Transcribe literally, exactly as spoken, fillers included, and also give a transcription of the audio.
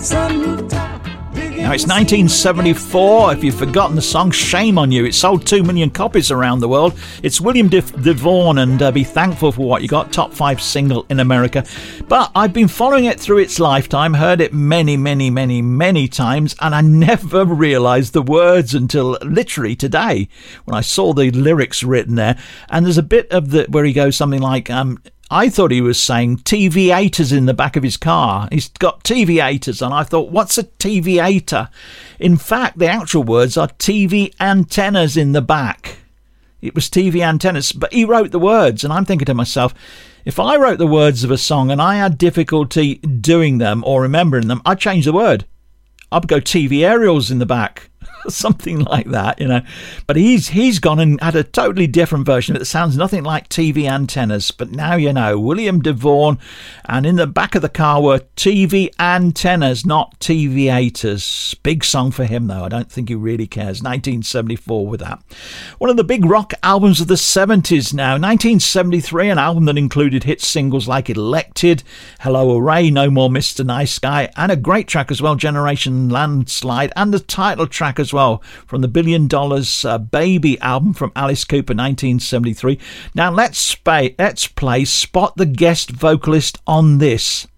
Now, it's nineteen seventy-four. If you've forgotten the song, shame on you. It sold two million copies around the world. It's William De- DeVaughn and uh, Be Thankful for What You Got, top five single in America. But I've been following it through its lifetime, heard it many, many, many, many times, and I never realised the words until literally today when I saw the lyrics written there. And there's a bit of the where he goes something like, um, I thought he was saying T V-ators in the back of his car. He's got T V-ators, and I thought, what's a T V-ator? In fact, the actual words are T V antennas in the back. It was T V antennas, but he wrote the words, and I'm thinking to myself, if I wrote the words of a song and I had difficulty doing them or remembering them, I'd change the word. I'd go T V aerials in the back. Something like that, you know. But he's he's gone and had a totally different version that sounds nothing like T V antennas. But now you know, William DeVaughn, and in the back of the car were T V antennas, not T V-ators. Big song for him, though. I don't think he really cares. nineteen seventy-four with that. One of the big rock albums of the seventies now. nineteen seventy-three, an album that included hit singles like Elected, Hello Hooray, No More Mister Nice Guy, and a great track as well, Generation Landslide, and the title track as well from the Billion Dollars uh, Baby album from Alice Cooper, nineteen seventy-three. Now let's, pay, let's play Spot the Guest Vocalist on This.